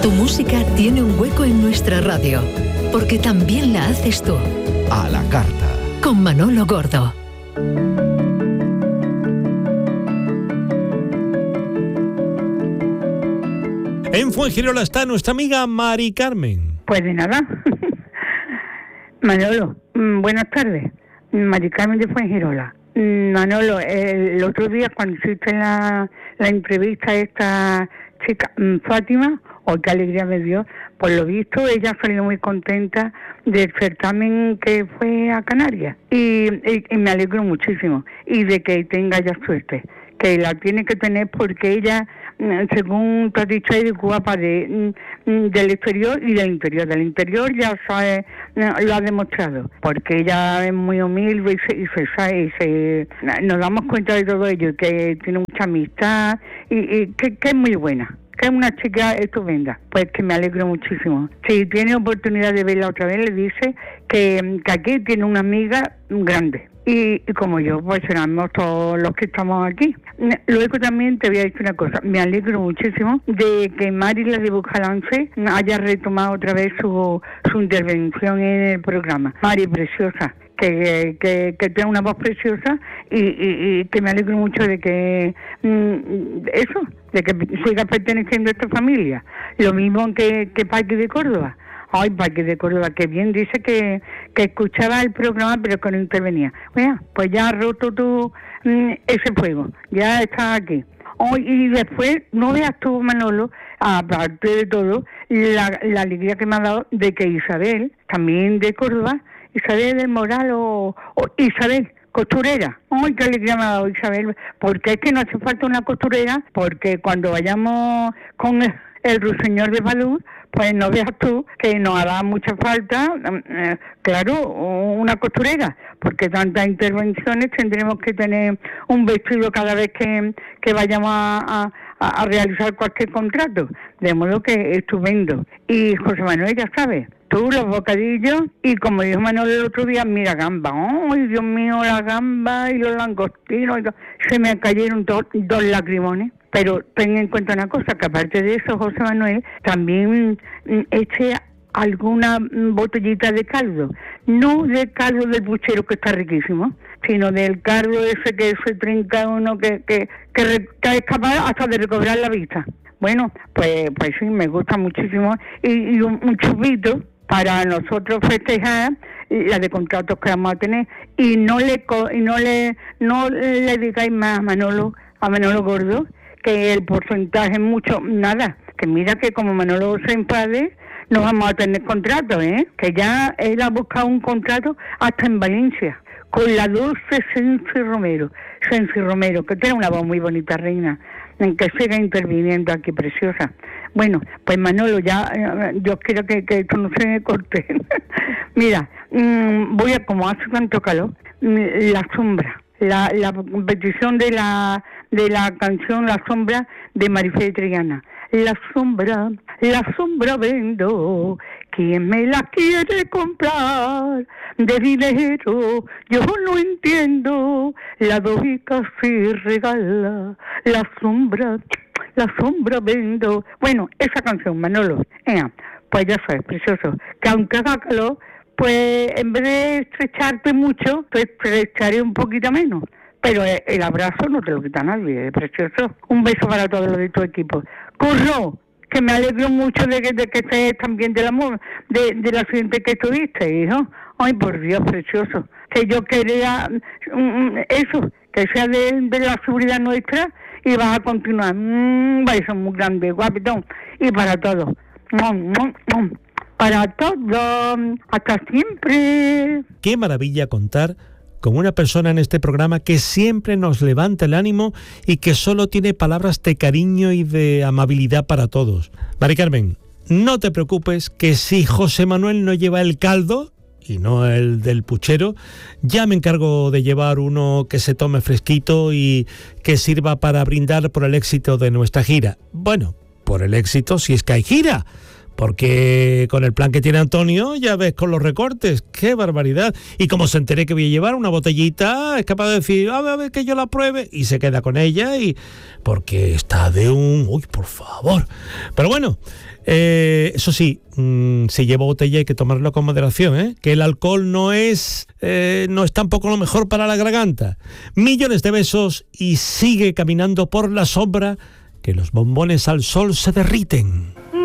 Tu música tiene un hueco en nuestra radio, porque también la haces tú. A la carta. Con Manolo Gordo. En Fuengirola está nuestra amiga Mari Carmen. Pues de nada. Manolo, buenas tardes. Mari Carmen de Fuengirola. Manolo, el otro día cuando hiciste la entrevista a esta chica, Fátima, qué alegría me dio. Por lo visto, ella ha salido muy contenta del certamen que fue a Canarias. Y me alegro muchísimo. Y de que tenga ya suerte. Que la tiene que tener porque ella, según tú has dicho, es guapa del exterior y del interior. Del interior ya sabe, lo ha demostrado, porque ella es muy humilde y nos damos cuenta de todo ello, que tiene mucha amistad y que es muy buena. Que es una chica estupenda, pues que me alegro muchísimo. Si tiene oportunidad de verla otra vez, le dice que aquí tiene una amiga grande. Y como yo, pues éramos todos los que estamos aquí. Luego también te voy a decir una cosa, me alegro muchísimo de que Mari, la de Bujalance, haya retomado otra vez su intervención en el programa. Mari, preciosa. Que tenga una voz preciosa y que me alegro mucho de que de que siga perteneciendo a esta familia. Lo mismo que Paqui de Córdoba. Ay, Paqui de Córdoba, que bien dice que escuchaba el programa pero que no intervenía. Bueno, pues ya has roto tú ese fuego, ya estás aquí. Y después, no veas tú, Manolo, aparte de todo, la alegría que me ha dado de que Isabel, también de Córdoba, Isabel del Moral o Isabel, costurera. ¡Ay, qué alegría me ha dado Isabel! Porque es que no hace falta una costurera, porque cuando vayamos con el ruiseñor de Balú, pues no veas tú que nos hará mucha falta, claro, una costurera, porque tantas intervenciones tendremos que tener un vestido cada vez que vayamos a realizar cualquier contrato. De modo que estupendo. Y José Manuel, ya sabes, tú los bocadillos, y como dijo Manuel el otro día, mira gamba, ¡ay, Dios mío, la gamba y los langostinos! Se me cayeron dos lagrimones. Pero ten en cuenta una cosa, que aparte de eso, José Manuel, también eche alguna botellita de caldo. No del caldo del puchero, que está riquísimo, sino del caldo ese que se trinca uno, que es capaz hasta de recobrar la vista. Bueno, pues sí, me gusta muchísimo. Y un chupito para nosotros festejar la de contratos que vamos a tener. Y no le digáis más a Manolo Gordo, que el porcentaje es mucho, nada, que mira que como Manolo se enfade, no vamos a tener contrato, que ya él ha buscado un contrato hasta en Valencia, con la dulce Sensi Romero, que tiene una voz muy bonita, reina, en que siga interviniendo aquí, preciosa. Bueno, pues Manolo, ya, yo quiero que esto no se me corte. Mira, voy a, como hace tanto calor, La Sombra. La petición de la canción La Sombra de Marifé Triana. La sombra vendo, ¿quién me la quiere comprar? De dinero yo no entiendo, la doy casi regala. La sombra vendo. Bueno, esa canción, Manolo, pues ya sabes, precioso, que aunque haga calor, pues en vez de estrecharte mucho, te estrecharé un poquito menos. Pero el abrazo no te lo quita nadie, precioso. Un beso para todos los de tu equipo. Curro, que me alegro mucho de que estés también del amor, del accidente que tuviste, hijo. Ay, por Dios, precioso. Que yo quería eso, que sea de la seguridad nuestra, y vas a continuar. Un beso muy grande, guapetón. Y para todos. Para todos, hasta siempre. Qué maravilla contar con una persona en este programa que siempre nos levanta el ánimo y que solo tiene palabras de cariño y de amabilidad para todos. Mari Carmen, no te preocupes, que si José Manuel no lleva el caldo, y no el del puchero, ya me encargo de llevar uno que se tome fresquito y que sirva para brindar por el éxito de nuestra gira. Bueno, por el éxito si es que hay gira, Porque con el plan que tiene Antonio, ya ves con los recortes, ¡qué barbaridad! Y como se entere que voy a llevar una botellita, es capaz de decir, a ver que yo la pruebe, y se queda con ella, y porque está de un... ¡Uy, por favor! Pero bueno, eso sí, si lleva botella hay que tomarlo con moderación, ¿eh? Que el alcohol no es tampoco lo mejor para la garganta. Millones de besos y sigue caminando por la sombra, que los bombones al sol se derriten.